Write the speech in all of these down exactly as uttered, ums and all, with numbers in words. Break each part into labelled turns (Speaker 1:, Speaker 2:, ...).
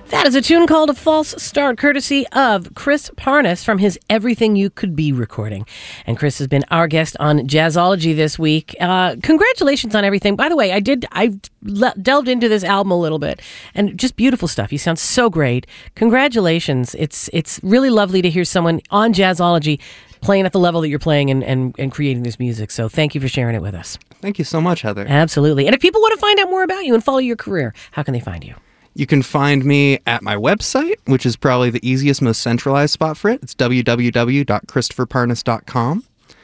Speaker 1: That is a tune called A False Start, courtesy of Chris Parnas from his Everything You Could Be recording. And Chris has been our guest on Jazzology this week. Uh, congratulations on everything. By the way, I did, I delved into this album a little bit, and just beautiful stuff. You sound so great. Congratulations. It's, it's really lovely to hear someone on Jazzology playing at the level that you're playing and, and, and creating this music. So thank you for sharing it with us.
Speaker 2: Thank you so much, Heather.
Speaker 1: Absolutely. And if people want to find out more about you and follow your career, how can they find you?
Speaker 2: You can find me at my website, which is probably the easiest, most centralized spot for it. It's w w w dot christopher parnas dot com.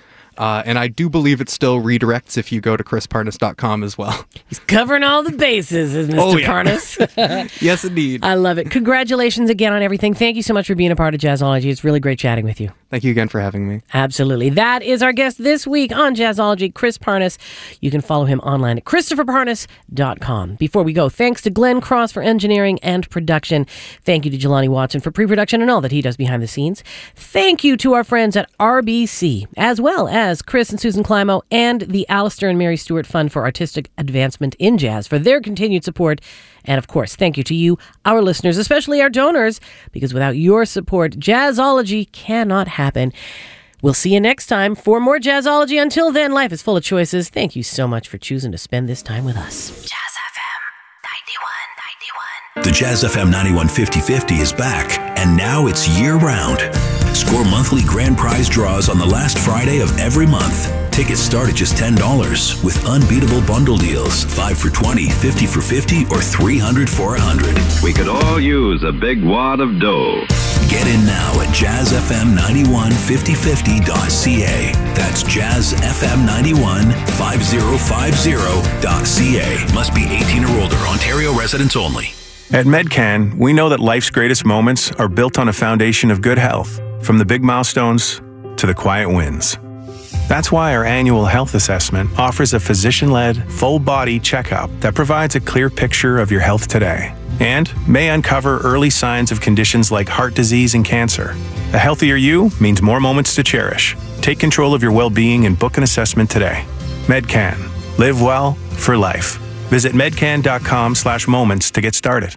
Speaker 2: Uh, and I do believe it still redirects if you go to chris parnas dot com as well.
Speaker 1: He's covering all the bases, is Mister
Speaker 2: Oh, yeah.
Speaker 1: Parnas.
Speaker 2: Yes, indeed.
Speaker 1: I love it. Congratulations again on everything. Thank you so much for being a part of Jazzology. It's really great chatting with you.
Speaker 2: Thank you again for having me.
Speaker 1: Absolutely. That is our guest this week on Jazzology, Chris Parnas. You can follow him online at christopher parnas dot com. Before we go, thanks to Glenn Cross for engineering and production. Thank you to Jelani Watson for pre-production and all that he does behind the scenes. Thank you to our friends at R B C, as well as Chris and Susan Climo and the Alistair and Mary Stewart Fund for Artistic Advancement in Jazz for their continued support. And of course, thank you to you, our listeners, especially our donors, because without your support, Jazzology cannot happen. We'll see you next time for more Jazzology. Until then, life is full of choices. Thank you so much for choosing to spend this time with us.
Speaker 3: Jazz F M ninety-one ninety-one. The Jazz F M ninety-one fifty fifty is back, and now it's year-round. Score monthly grand prize draws on the last Friday of every month. Tickets start at just ten dollars with unbeatable bundle deals. five for twenty, fifty for fifty, or three hundred for one hundred.
Speaker 4: We could all use a big wad of dough.
Speaker 3: Get in now at jazz f m ninety-one fifty fifty dot c a. That's jazz f m ninety-one fifty fifty dot c a. Must be eighteen or older. Ontario residents only.
Speaker 5: At Medcan, we know that life's greatest moments are built on a foundation of good health, from the big milestones to the quiet wins. That's why our annual health assessment offers a physician-led, full-body checkup that provides a clear picture of your health today and may uncover early signs of conditions like heart disease and cancer. A healthier you means more moments to cherish. Take control of your well-being and book an assessment today. Medcan. Live well for life. Visit medcan.com slash moments to get started.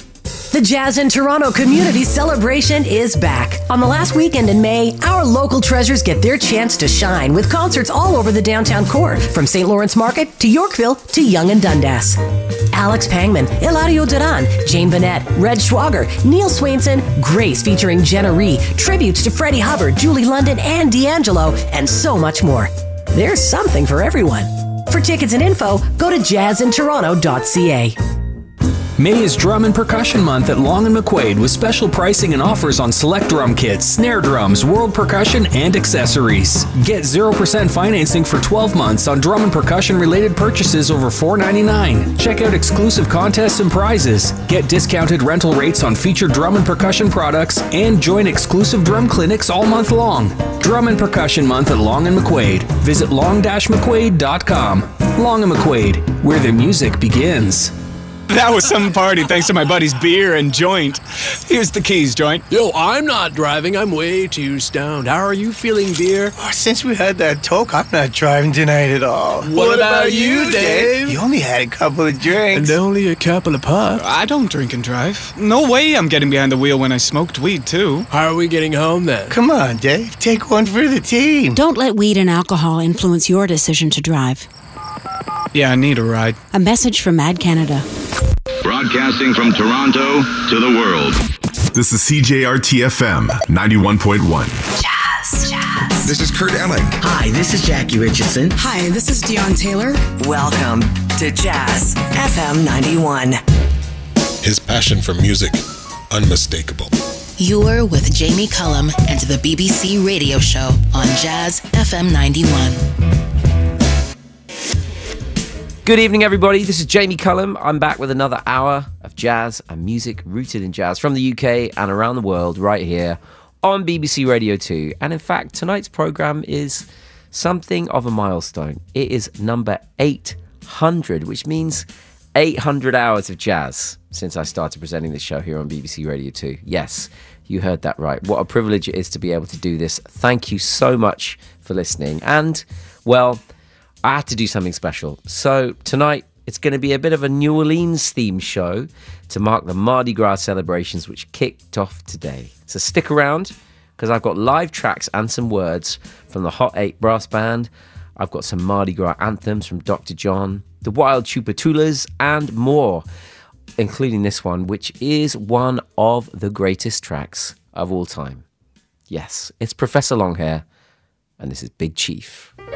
Speaker 1: The Jazz in Toronto Community Celebration is back. On the last weekend in May, our local treasures get their chance to shine with concerts all over the downtown core, from Saint Lawrence Market to Yorkville to Yonge and Dundas. Alex Pangman, Eladio Duran, Jane Bennett, Red Schwager, Neil Swainson, Grace featuring Jenna Ree, tributes to Freddie Hubbard, Julie London, and D'Angelo, and so much more. There's something for everyone. For tickets and info, go to jazz in toronto dot c a.
Speaker 6: May is Drum and Percussion Month at Long and McQuaid with special pricing and offers on select drum kits, snare drums, world percussion, and accessories. Get zero percent financing for twelve months on drum and percussion related purchases over four ninety-nine. Check out exclusive contests and prizes. Get discounted rental rates on featured drum and percussion products and join exclusive drum clinics all month long. Drum and Percussion Month at Long and McQuaid. Visit long dash mcquaid dot com. Long and McQuaid, where the music begins.
Speaker 7: That was some party thanks to my buddy's beer and joint. Here's the keys, joint.
Speaker 8: Yo, I'm not driving. I'm way too stoned. How are you feeling, beer?
Speaker 9: Oh, since we had that talk, I'm not driving tonight at all.
Speaker 8: What, what about, about you, Dave?
Speaker 9: You only had a couple of drinks.
Speaker 8: And only a couple of puffs.
Speaker 7: I don't drink and drive. No way I'm getting behind the wheel when I smoked weed, too.
Speaker 8: How are we getting home, then?
Speaker 9: Come on, Dave. Take one for the team.
Speaker 10: Don't let weed and alcohol influence your decision to drive.
Speaker 7: Yeah, I need a ride.
Speaker 10: A message from Mad Canada.
Speaker 4: Broadcasting from Toronto to the world.
Speaker 11: This is C J R T F M ninety-one point one.
Speaker 12: Jazz, jazz.
Speaker 13: This is Kurt Elling.
Speaker 14: Hi, this is Jackie Richardson.
Speaker 15: Hi, this is Dion Taylor.
Speaker 12: Welcome to Jazz F M ninety-one.
Speaker 13: His passion for music, unmistakable.
Speaker 16: You're with Jamie Cullum and the B B C radio show on Jazz F M ninety-one.
Speaker 17: Good evening, everybody. This is Jamie Cullum. I'm back with another hour of jazz and music rooted in jazz from the U K and around the world right here on B B C Radio two. And in fact, tonight's programme is something of a milestone. It is number eight hundred, which means eight hundred hours of jazz since I started presenting this show here on B B C Radio two. Yes, you heard that right. What a privilege it is to be able to do this. Thank you so much for listening. And, well, I had to do something special. So tonight It's going to be a bit of a New Orleans themed show to mark the Mardi Gras celebrations, which kicked off today. So stick around, because I've got live tracks and some words from the Hot Eight Brass Band. I've got some Mardi Gras anthems from Doctor John, the Wild Chupatulas, and more, including this one, which is one of the greatest tracks of all time. Yes, it's Professor Longhair, and this is Big Chief.